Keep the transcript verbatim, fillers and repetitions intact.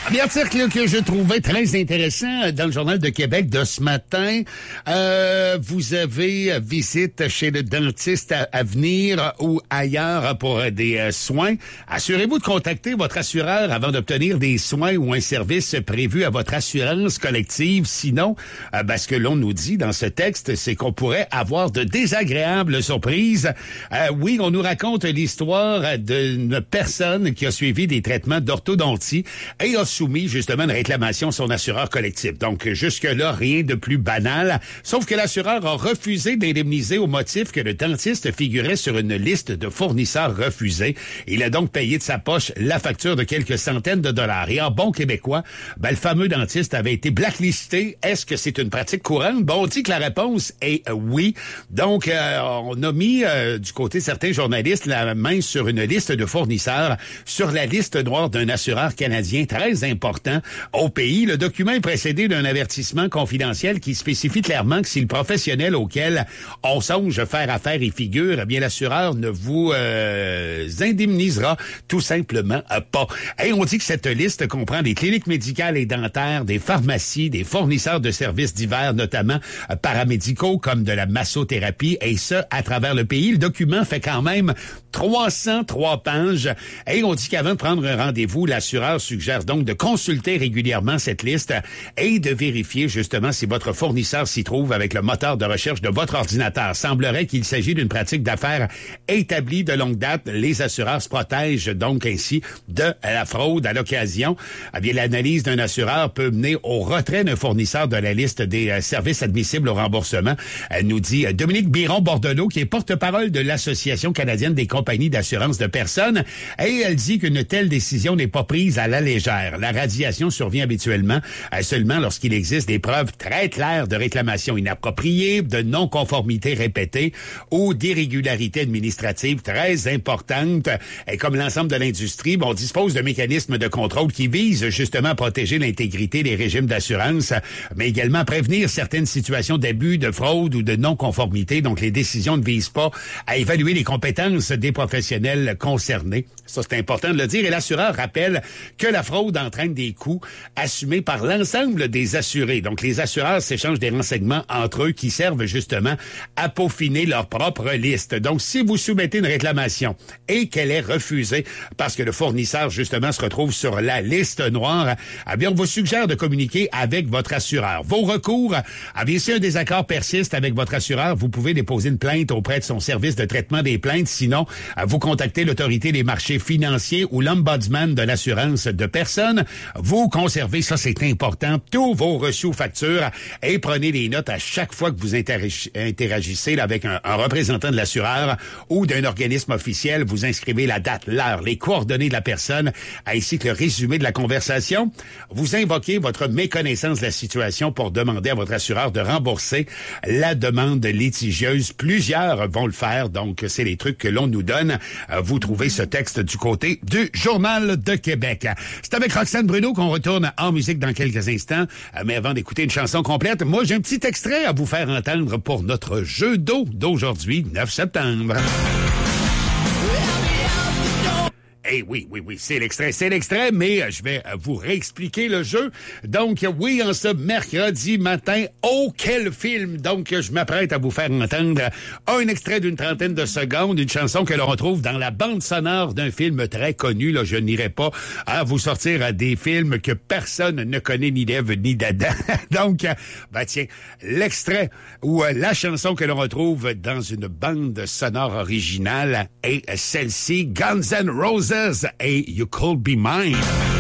Bien, article que je trouvais très intéressant dans le Journal de Québec de ce matin. Euh, vous avez visite chez le dentiste à, à venir ou ailleurs pour des euh, soins. Assurez-vous de contacter votre assureur avant d'obtenir des soins ou un service prévu à votre assurance collective. Sinon, euh, ben, ce que l'on nous dit dans ce texte, c'est qu'on pourrait avoir de désagréables surprises. Euh, oui, on nous raconte l'histoire d'une personne qui a suivi des traitements d'orthodontie et a soumis justement une réclamation à son assureur collectif. Donc, jusque-là, rien de plus banal. Sauf que l'assureur a refusé d'indemniser au motif que le dentiste figurait sur une liste de fournisseurs refusés. Il a donc payé de sa poche la facture de quelques centaines de dollars. Et en bon québécois, ben, le fameux dentiste avait été blacklisté. Est-ce que c'est une pratique courante? Bon, on dit que la réponse est euh, oui. Donc, euh, on a mis euh, du côté de certains journalistes la main sur une liste de fournisseurs sur la liste noire d'un assureur canadien très important au pays. Le document est précédé d'un avertissement confidentiel qui spécifie clairement que si le professionnel auquel on songe faire affaire y figure, eh bien l'assureur ne vous euh, indemnisera tout simplement euh, pas. Et on dit que cette liste comprend des cliniques médicales et dentaires, des pharmacies, des fournisseurs de services divers, notamment euh, paramédicaux comme de la massothérapie, et ce, à travers le pays. Le document fait quand même trois cent trois pages. Et on dit qu'avant de prendre un rendez-vous, l'assureur suggère donc de consulter régulièrement cette liste et de vérifier justement si votre fournisseur s'y trouve avec le moteur de recherche de votre ordinateur. Semblerait qu'il s'agit d'une pratique d'affaires établie de longue date. Les assureurs se protègent donc ainsi de la fraude. À l'occasion, eh bien, l'analyse d'un assureur peut mener au retrait d'un fournisseur de la liste des euh, services admissibles au remboursement, euh, nous dit Dominique Biron-Bordelot, qui est porte-parole de l'Association canadienne des compagnies d'assurance de personnes. Et elle dit qu'une telle décision n'est pas prise à la légère. La radiation survient habituellement euh, seulement lorsqu'il existe des preuves très claires de réclamation inappropriée, de non-conformité répétée ou d'irrégularité administrative très importante. Et comme l'ensemble de l'industrie, bon, on dispose de mécanismes de contrôle qui visent justement à protéger l'intégrité des régimes d'assurance, mais également à prévenir certaines situations d'abus, de fraude ou de non-conformité. Donc, les décisions ne visent pas à évaluer les compétences des professionnels concernés. Ça, c'est important de le dire. Et l'assureur rappelle que la fraude entraîne des coûts assumés par l'ensemble des assurés. Donc, les assureurs s'échangent des renseignements entre eux qui servent justement à peaufiner leur propre liste. Donc, si vous soumettez une réclamation et qu'elle est refusée parce que le fournisseur, justement, se retrouve sur la liste noire, eh bien, on vous suggère de communiquer avec votre assureur. Vos recours, eh bien, si un désaccord persiste avec votre assureur, vous pouvez déposer une plainte auprès de son service de traitement des plaintes. Sinon, vous contactez l'autorité des marchés financiers ou l'ombudsman de l'assurance de personnes. Vous conservez, ça c'est important, tous vos reçus ou factures et prenez des notes à chaque fois que vous interag- interagissez là, avec un, un représentant de l'assureur ou d'un organisme officiel. Vous inscrivez la date, l'heure, les coordonnées de la personne ainsi que le résumé de la conversation. Vous invoquez votre méconnaissance de la situation pour demander à votre assureur de rembourser la demande litigieuse. Plusieurs vont le faire, donc c'est les trucs que l'on nous donne. Vous trouvez ce texte du côté du Journal de Québec. C'est avec Roxane Bruno qu'on retourne en musique dans quelques instants. Mais avant d'écouter une chanson complète, moi j'ai un petit extrait à vous faire entendre pour notre jeu d'eau d'aujourd'hui, neuf septembre. Eh oui, oui, oui, c'est l'extrait, c'est l'extrait, mais je vais vous réexpliquer le jeu. Donc, oui, en ce mercredi matin, oh, quel film! Donc, je m'apprête à vous faire entendre un extrait d'une trentaine de secondes, une chanson que l'on retrouve dans la bande sonore d'un film très connu. Là, je n'irai pas à vous sortir des films que personne ne connaît, ni d'Ève, ni d'Adam. Donc, ben tiens, l'extrait ou la chanson que l'on retrouve dans une bande sonore originale est celle-ci, Guns N' Roses et You Could Be Mine.